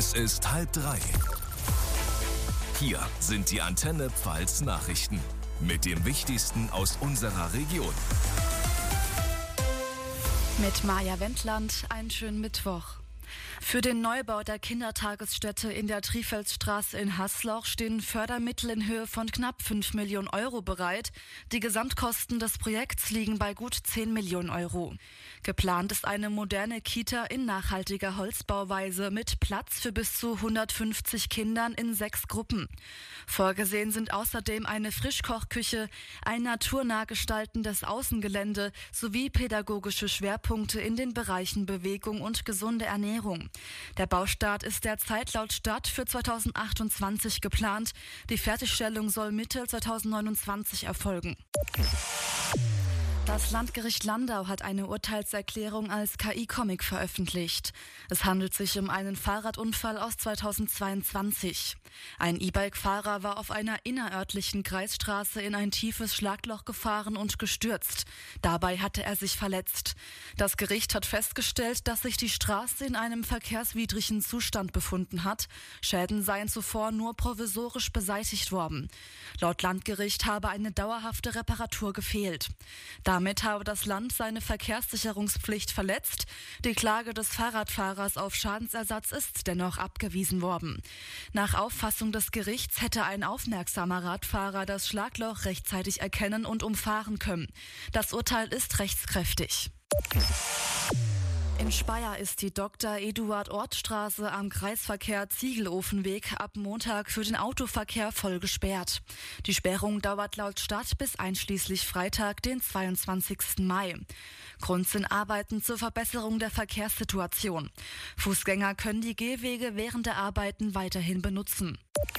Es ist 2:30. Hier sind die Antenne Pfalz Nachrichten mit dem Wichtigsten aus unserer Region. Mit Maja Wendland, einen schönen Mittwoch. Für den Neubau der Kindertagesstätte in der Trifelsstraße in Haslauch stehen Fördermittel in Höhe von knapp 5 Millionen Euro bereit. Die Gesamtkosten des Projekts liegen bei gut 10 Millionen Euro. Geplant ist eine moderne Kita in nachhaltiger Holzbauweise mit Platz für bis zu 150 Kindern in 6 Gruppen. Vorgesehen sind außerdem eine Frischkochküche, ein naturnah gestaltendes Außengelände sowie pädagogische Schwerpunkte in den Bereichen Bewegung und gesunde Ernährung. Der Baustart ist derzeit laut Stadt für 2028 geplant. Die Fertigstellung soll Mitte 2029 erfolgen. Das Landgericht Landau hat eine Urteilserklärung als KI-Comic veröffentlicht. Es handelt sich um einen Fahrradunfall aus 2022. Ein E-Bike-Fahrer war auf einer innerörtlichen Kreisstraße in ein tiefes Schlagloch gefahren und gestürzt. Dabei hatte er sich verletzt. Das Gericht hat festgestellt, dass sich die Straße in einem verkehrswidrigen Zustand befunden hat. Schäden seien zuvor nur provisorisch beseitigt worden. Laut Landgericht habe eine dauerhafte Reparatur gefehlt. Damit habe das Land seine Verkehrssicherungspflicht verletzt. Die Klage des Fahrradfahrers auf Schadensersatz ist dennoch abgewiesen worden. Nach Auffassung des Gerichts hätte ein aufmerksamer Radfahrer das Schlagloch rechtzeitig erkennen und umfahren können. Das Urteil ist rechtskräftig. In Speyer ist die Dr. Eduard-Ort-Straße am Kreisverkehr Ziegelofenweg ab Montag für den Autoverkehr voll gesperrt. Die Sperrung dauert laut Stadt bis einschließlich Freitag, den 22. Mai. Grund sind Arbeiten zur Verbesserung der Verkehrssituation. Fußgänger können die Gehwege während der Arbeiten weiterhin benutzen.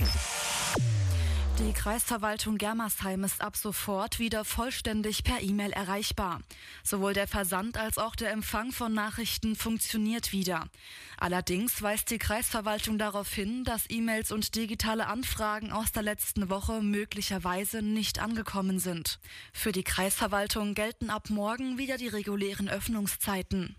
Die Kreisverwaltung Germersheim ist ab sofort wieder vollständig per E-Mail erreichbar. Sowohl der Versand als auch der Empfang von Nachrichten funktioniert wieder. Allerdings weist die Kreisverwaltung darauf hin, dass E-Mails und digitale Anfragen aus der letzten Woche möglicherweise nicht angekommen sind. Für die Kreisverwaltung gelten ab morgen wieder die regulären Öffnungszeiten.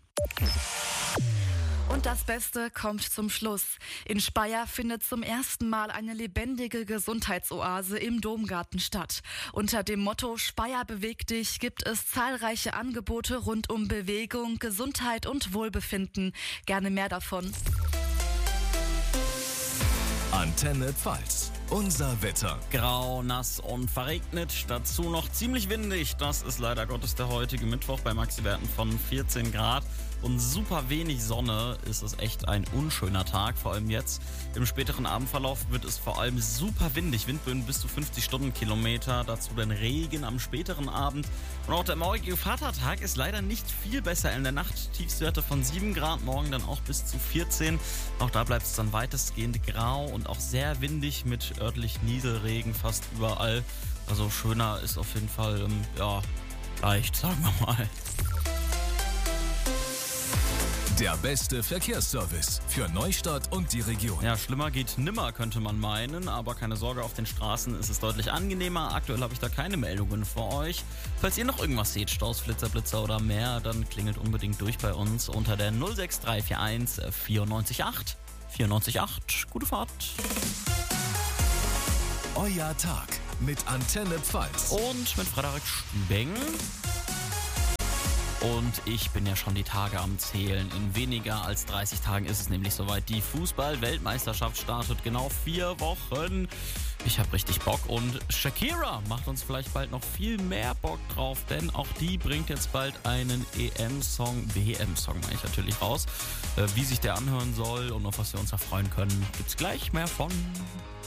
Und das Beste kommt zum Schluss. In Speyer findet zum ersten Mal eine lebendige Gesundheitsoase im Domgarten statt. Unter dem Motto Speyer beweg dich gibt es zahlreiche Angebote rund um Bewegung, Gesundheit und Wohlbefinden. Gerne mehr davon. Antenne Pfalz. Unser Wetter. Grau, nass und verregnet, dazu noch ziemlich windig. Das ist leider Gottes der heutige Mittwoch bei Maxi-Werten von 14 Grad. Und super wenig Sonne, ist es echt ein unschöner Tag, vor allem jetzt. Im späteren Abendverlauf wird es vor allem super windig, Windböen bis zu 50 Stundenkilometer, dazu dann Regen am späteren Abend. Und auch der morgige Vatertag ist leider nicht viel besser. In der Nacht Tiefstwerte von 7 Grad, morgen dann auch bis zu 14. Auch da bleibt es dann weitestgehend grau und auch sehr windig mit örtlich Nieselregen fast überall. Also schöner ist auf jeden Fall, leicht, sagen wir mal. Der beste Verkehrsservice für Neustadt und die Region. Ja, schlimmer geht nimmer, könnte man meinen, aber keine Sorge, auf den Straßen ist es deutlich angenehmer. Aktuell habe ich da keine Meldungen für euch. Falls ihr noch irgendwas seht, Staus, Flitzer, Blitzer oder mehr, dann klingelt unbedingt durch bei uns unter der 06341 94.8. 94.8. Gute Fahrt. Euer Tag mit Antenne Pfalz. Und mit Frederik Stübeng. Und ich bin ja schon die Tage am Zählen. In weniger als 30 Tagen ist es nämlich soweit. Die Fußball-Weltmeisterschaft startet. Genau 4 Wochen. Ich habe richtig Bock. Und Shakira macht uns vielleicht bald noch viel mehr Bock drauf. Denn auch die bringt jetzt bald einen EM-Song, WM-Song meine ich natürlich raus. Wie sich der anhören soll und auf was wir uns erfreuen können, gibt's gleich mehr von.